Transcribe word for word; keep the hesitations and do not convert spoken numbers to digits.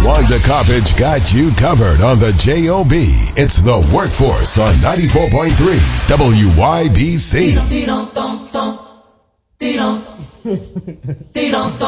Wanda Coppage got you covered on the J O B. It's the Workforce on ninety-four point three W Y B C.